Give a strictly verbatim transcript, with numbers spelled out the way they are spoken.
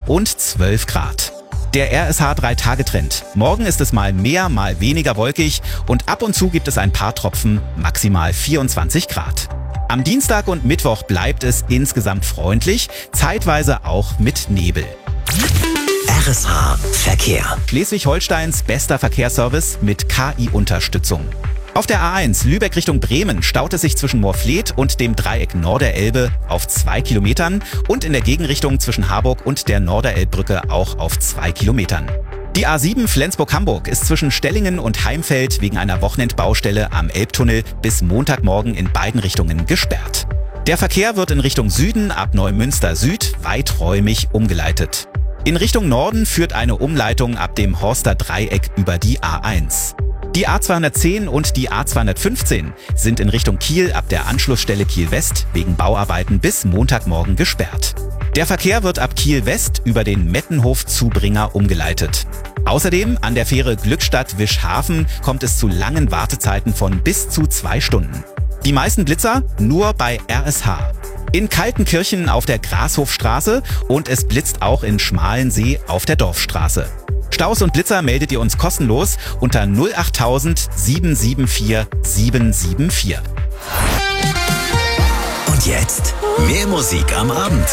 und zwölf Grad. Der R S H drei Tage Trend. Morgen ist es mal mehr, mal weniger wolkig und ab und zu gibt es ein paar Tropfen, maximal vierundzwanzig Grad. Am Dienstag und Mittwoch bleibt es insgesamt freundlich, zeitweise auch mit Nebel. R S H Verkehr. Schleswig-Holsteins bester Verkehrsservice mit K I-Unterstützung. Auf der A eins Lübeck Richtung Bremen staut es sich zwischen Moorfleet und dem Dreieck Norderelbe auf zwei Kilometern und in der Gegenrichtung zwischen Harburg und der Norderelbbrücke auch auf zwei Kilometern. Die A sieben Flensburg-Hamburg ist zwischen Stellingen und Heimfeld wegen einer Wochenendbaustelle am Elbtunnel bis Montagmorgen in beiden Richtungen gesperrt. Der Verkehr wird in Richtung Süden ab Neumünster Süd weiträumig umgeleitet. In Richtung Norden führt eine Umleitung ab dem Horster Dreieck über die A eins. Die A zweihundertzehn und die A zweihundertfünfzehn sind in Richtung Kiel ab der Anschlussstelle Kiel West wegen Bauarbeiten bis Montagmorgen gesperrt. Der Verkehr wird ab Kiel West über den Mettenhof-Zubringer umgeleitet. Außerdem an der Fähre Glückstadt-Wischhafen kommt es zu langen Wartezeiten von bis zu zwei Stunden. Die meisten Blitzer nur bei R S H. In Kaltenkirchen auf der Grashofstraße und es blitzt auch in Schmalensee auf der Dorfstraße. Staus und Blitzer meldet ihr uns kostenlos unter null achttausend sieben sieben vier sieben sieben vier. Und jetzt mehr Musik am Abend.